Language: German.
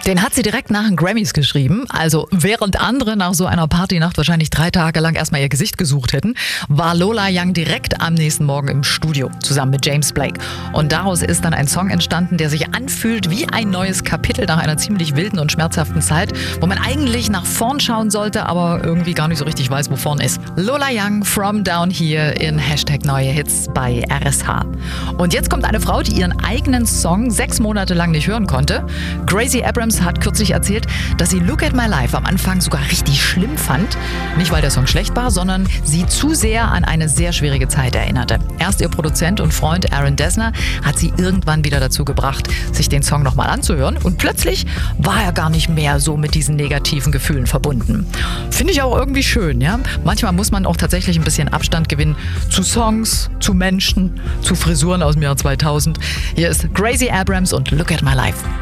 Den hat sie direkt nach den Grammys geschrieben. Also während andere nach so einer Partynacht wahrscheinlich 3 Tage lang erstmal ihr Gesicht gesucht hätten, war Lola Young direkt am nächsten Morgen im Studio zusammen mit James Blake. Und daraus ist dann ein Song entstanden, der sich anfühlt wie ein neues Kapitel nach einer ziemlich wilden und schmerzhaften Zeit, wo man eigentlich nach vorn schauen sollte, aber irgendwie gar nicht so richtig weiß, wo vorn ist. Lola Young, From Down Here in #Neue Hits bei RSH. Und jetzt kommt eine Frau, die ihren eigenen Song 6 Monate lang nicht hören konnte. Gracie Abrams hat kürzlich erzählt, dass sie Look at My Life am Anfang sogar richtig schlimm fand. Nicht, weil der Song schlecht war, sondern sie zu sehr an eine sehr schwierige Zeit erinnerte. Erst ihr Produzent und Freund Aaron Dessner hat sie irgendwann wieder dazu gebracht, sich den Song nochmal anzuhören. Und plötzlich war er gar nicht mehr so mit diesen negativen Gefühlen verbunden. Finde ich auch irgendwie schön, ja? Manchmal muss man auch tatsächlich ein bisschen Abstand gewinnen zu Songs, zu Menschen, zu Frisuren aus dem Jahr 2000. Hier ist Gracie Abrams und Look at My Life.